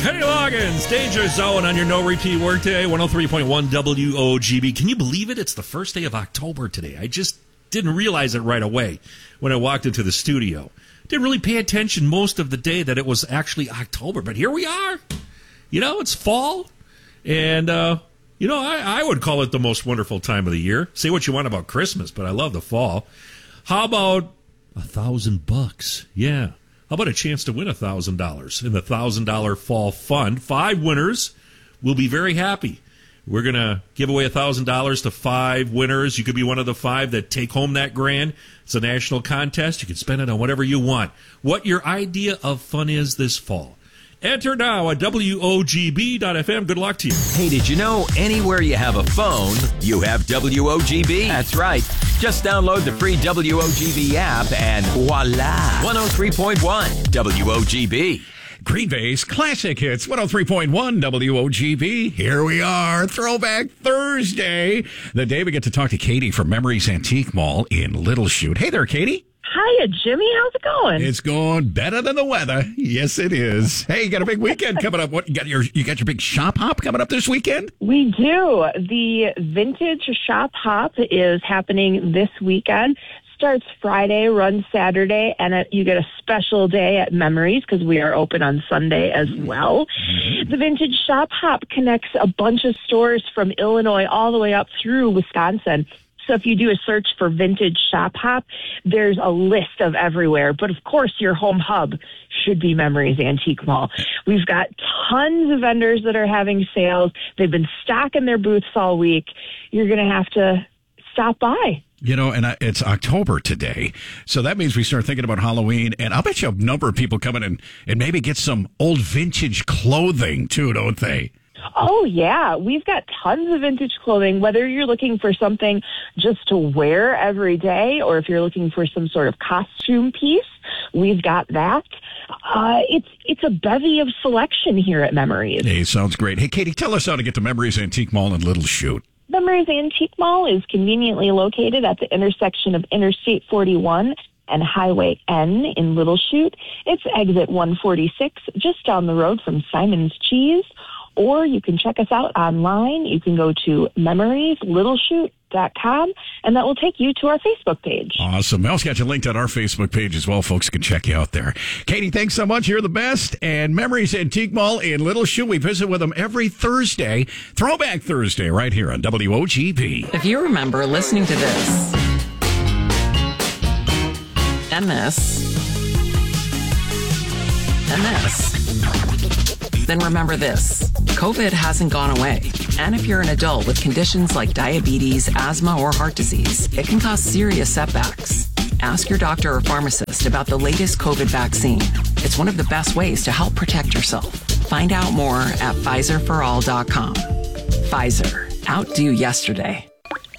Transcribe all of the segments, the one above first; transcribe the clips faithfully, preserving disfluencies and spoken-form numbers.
Kenny Loggins, Danger Zone on your no repeat workday, one oh three point one W O G B. Can you believe it? It's the first day of October today. I just didn't realize it right away when I walked into the studio. Didn't really pay attention most of the day that it was actually October, but here we are. You know, it's fall, and, uh, you know, I, I would call it the most wonderful time of the year. Say what you want about Christmas, but I love the fall. How about a thousand bucks? Yeah. How about a chance to win a thousand dollars in the thousand dollar fall fund? Five winners will be very happy. We're going to give away a thousand dollars to five winners. You could be one of the five that take home that grand. It's a national contest. You can spend it on whatever you want. What your idea of fun is this fall. Enter now at W O G B dot F M. Good luck to you. Hey, did you know anywhere you have a phone, you have W O G B? That's right. Just download the free W O G B app and voila. one oh three point one W O G B. Green Bay's Classic Hits, one oh three point one W O G B. Here we are, Throwback Thursday. The day we get to talk to Katie from Memories Antique Mall in Little Chute. Hey there, Katie. Hiya, Jimmy. How's it going? It's going better than the weather. Yes, it is. Hey, you got a big weekend coming up. What you got your you got your big shop hop coming up this weekend? We do. The Vintage Shop Hop is happening this weekend. Starts Friday, runs Saturday, and it, you get a special day at Memories because we are open on Sunday as well. Mm-hmm. The Vintage Shop Hop connects a bunch of stores from Illinois all the way up through Wisconsin. So if you do a search for Vintage Shop Hop, there's a list of everywhere. But, of course, your home hub should be Memories Antique Mall. We've got tons of vendors that are having sales. They've been stocking their booths all week. You're going to have to stop by. You know, and it's October today, so that means we start thinking about Halloween, and I'll bet you a number of people come in and, and maybe get some old vintage clothing, too, don't they? Oh, yeah. We've got tons of vintage clothing, whether you're looking for something just to wear every day or if you're looking for some sort of costume piece, we've got that. Uh, it's it's a bevy of selection here at Memories. Hey, sounds great. Hey, Katie, tell us how to get to Memories Antique Mall in Little Chute. Memories Antique Mall is conveniently located at the intersection of Interstate forty-one and Highway N in Little Chute. It's exit one forty-six, just down the road from Simon's Cheese. Or you can check us out online. You can go to memories little chute dot com, and that will take you to our Facebook page. Awesome. Mel's got you linked on our Facebook page as well. Folks can check you out there. Katie, thanks so much. You're the best. And Memories Antique Mall in Little Chute. We visit with them every Thursday. Throwback Thursday right here on W O G B. If you remember listening to this and this and this, then remember this. COVID hasn't gone away. And if you're an adult with conditions like diabetes, asthma, or heart disease, it can cause serious setbacks. Ask your doctor or pharmacist about the latest COVID vaccine. It's one of the best ways to help protect yourself. Find out more at Pfizer for all dot com. Pfizer. Outdo yesterday.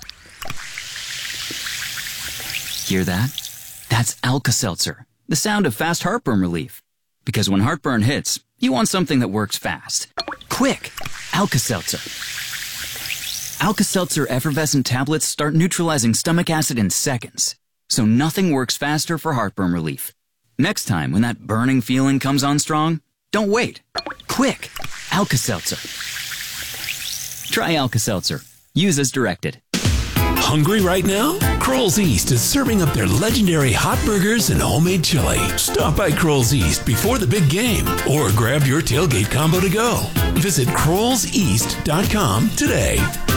Hear that? That's Alka-Seltzer, the sound of fast heartburn relief. Because when heartburn hits, you want something that works fast. Quick! Alka-Seltzer. Alka-Seltzer effervescent tablets start neutralizing stomach acid in seconds. So nothing works faster for heartburn relief. Next time when that burning feeling comes on strong, don't wait. Quick! Alka-Seltzer. Try Alka-Seltzer. Use as directed. Hungry right now? Kroll's East is serving up their legendary hot burgers and homemade chili. Stop by Kroll's East before the big game or grab your tailgate combo to go. Visit krolls east dot com today.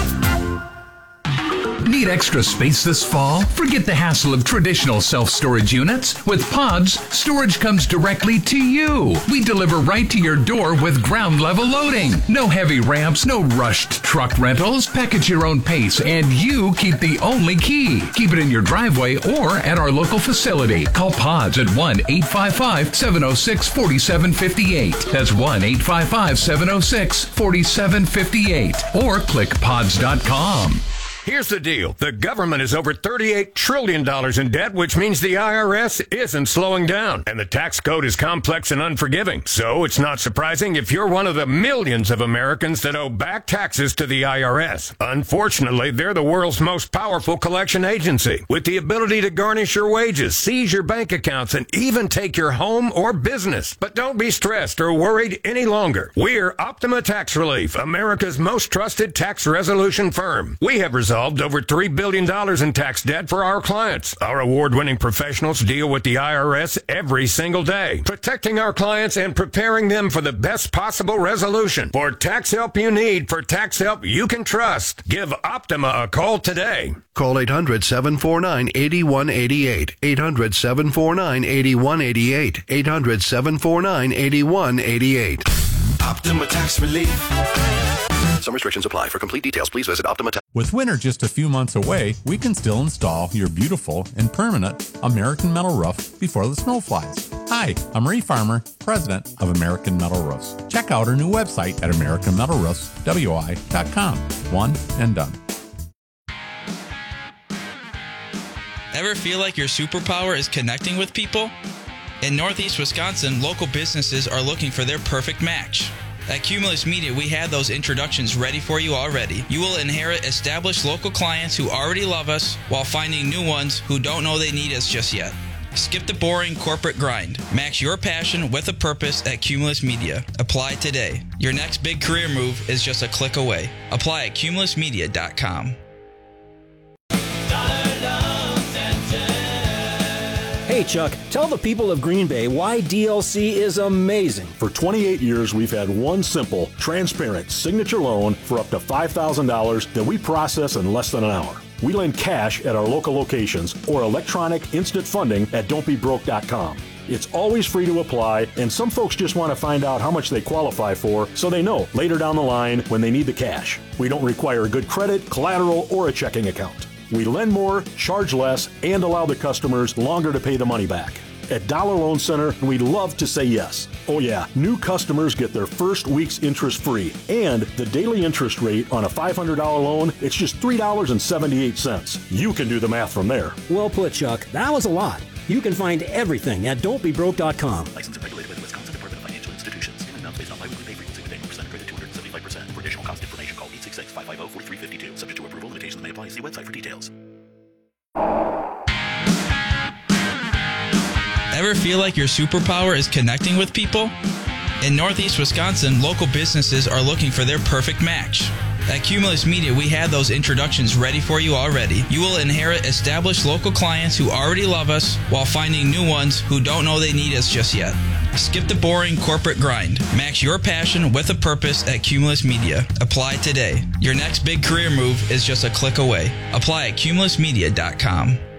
Need extra space this fall? Forget the hassle of traditional self-storage units. With Pods, storage comes directly to you. We deliver right to your door with ground-level loading. No heavy ramps, no rushed truck rentals. Pack at your own pace, and you keep the only key. Keep it in your driveway or at our local facility. Call Pods at one eight five five, seven oh six, four seven five eight. That's one eight five five, seven oh six, four seven five eight. Or click pods dot com. Here's the deal. The government is over thirty-eight trillion dollars in debt, which means the I R S isn't slowing down. And the tax code is complex and unforgiving. So it's not surprising if you're one of the millions of Americans that owe back taxes to the I R S. Unfortunately, they're the world's most powerful collection agency, with the ability to garnish your wages, seize your bank accounts, and even take your home or business. But don't be stressed or worried any longer. We're Optima Tax Relief, America's most trusted tax resolution firm. We have resolved over three billion dollars in tax debt for our clients. Our award-winning professionals deal with the I R S every single day, protecting our clients and preparing them for the best possible resolution. For tax help you need, for tax help you can trust, give Optima a call today. Call eight hundred, seven four nine, eight one eight eight. eight hundred, seven four nine, eight one eight eight. eight hundred, seven four nine, eight one eight eight. Optima Tax Relief. Some restrictions apply. For complete details, please visit Optima Tax. With winter just a few months away, we can still install your beautiful and permanent American Metal roof before the snow flies. Hi, I'm Ray Farmer, president of American Metal Roofs. Check out our new website at american metal roofs w i dot com. One and done. Ever feel like your superpower is connecting with people? In Northeast Wisconsin, local businesses are looking for their perfect match. At Cumulus Media, we had those introductions ready for you already. You will inherit established local clients who already love us while finding new ones who don't know they need us just yet. Skip the boring corporate grind. Match your passion with a purpose at Cumulus Media. Apply today. Your next big career move is just a click away. Apply at cumulus media dot com. Hey Chuck, tell the people of Green Bay why D L C is amazing. For twenty-eight years, we've had one simple, transparent signature loan for up to five thousand dollars that we process in less than an hour. We lend cash at our local locations or electronic instant funding at don't be broke dot com. It's always free to apply, and some folks just want to find out how much they qualify for so they know later down the line when they need the cash. We don't require good credit, collateral, or a checking account. We lend more, charge less, and allow the customers longer to pay the money back. At Dollar Loan Center, we love to say yes. Oh yeah, new customers get their first week's interest free. And the daily interest rate on a five hundred dollars loan, it's just three dollars and seventy-eight cents. You can do the math from there. Well put, Chuck. That was a lot. You can find everything at don't be broke dot com. Licensed and regulated by the Wisconsin Department of Financial Institutions. In amounts based on biweekly pay frequency with annual percent credit two hundred seventy-five percent. For additional cost information, call eight six six, five five zero, four three five two. Subject to approval, limitations may apply. See website for details. Ever feel like your superpower is connecting with people? In Northeast Wisconsin, local businesses are looking for their perfect match. At Cumulus Media, we had those introductions ready for you already. You will inherit established local clients who already love us while finding new ones who don't know they need us just yet. Skip the boring corporate grind. Match your passion with a purpose at Cumulus Media. Apply today. Your next big career move is just a click away. Apply at cumulus media dot com.